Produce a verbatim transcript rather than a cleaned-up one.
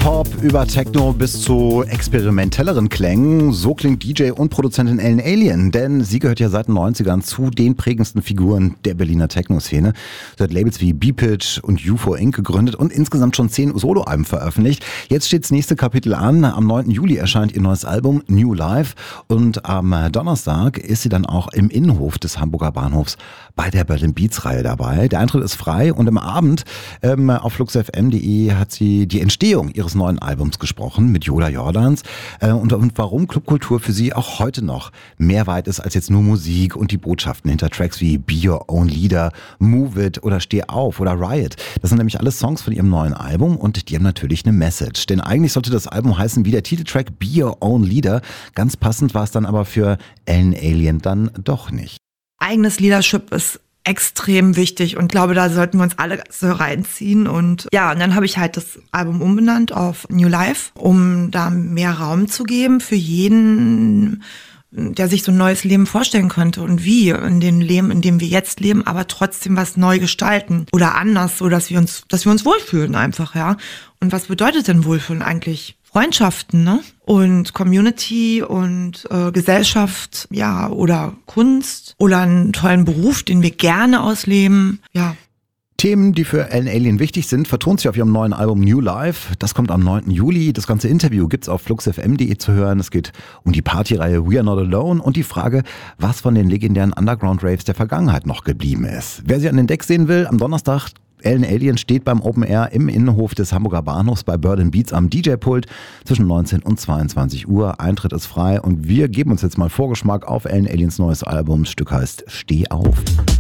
Pop über Techno bis zu experimentelleren Klängen. So klingt D J und Produzentin Ellen Allien, denn sie gehört ja seit den neunzigern zu den prägendsten Figuren der Berliner Techno-Szene. Sie hat Labels wie B-Pitch und U F O Incorporated gegründet und insgesamt schon zehn Soloalben veröffentlicht. Jetzt steht das nächste Kapitel an. Am neunten Juli erscheint ihr neues Album New Life und am Donnerstag ist sie dann auch im Innenhof des Hamburger Bahnhofs bei der Berlin Beats-Reihe dabei. Der Eintritt ist frei und am Abend ähm, auf flux f m punkt de hat sie die Entstehung ihres neuen Albums gesprochen mit Yola Jordans äh, und, und warum Clubkultur für sie auch heute noch mehr weit ist als jetzt nur Musik und die Botschaften hinter Tracks wie Be Your Own Leader, Move It oder Steh Auf oder Riot. Das sind nämlich alles Songs von ihrem neuen Album und die haben natürlich eine Message. Denn eigentlich sollte das Album heißen wie der Titeltrack Be Your Own Leader. Ganz passend war es dann aber für Ellen Allien dann doch nicht. Eigenes Leadership ist extrem wichtig und glaube, da sollten wir uns alle so reinziehen. Und ja, und dann habe ich halt das Album umbenannt auf New Life, um da mehr Raum zu geben für jeden, der sich so ein neues Leben vorstellen könnte und wie in dem Leben, in dem wir jetzt leben, aber trotzdem was neu gestalten oder anders, so dass wir uns, dass wir uns wohlfühlen einfach, ja. Und was bedeutet denn Wohlfühlen eigentlich? Freundschaften, ne? Und Community und äh, Gesellschaft, ja, oder Kunst oder einen tollen Beruf, den wir gerne ausleben, ja. Themen, die für Ellen Allien wichtig sind, vertont sie auf ihrem neuen Album New Life. Das kommt am neunten Juli. Das ganze Interview gibt's auf flux f m punkt de zu hören. Es geht um die Partyreihe We Are Not Alone und die Frage, was von den legendären Underground-Raves der Vergangenheit noch geblieben ist. Wer sie an den Decks sehen will, am Donnerstag Ellen Allien steht beim Open Air im Innenhof des Hamburger Bahnhofs bei Berlin Beats am D J-Pult zwischen neunzehn und zweiundzwanzig Uhr. Eintritt ist frei und wir geben uns jetzt mal Vorgeschmack auf Ellen Alliens neues Album. Das Stück heißt Steh auf.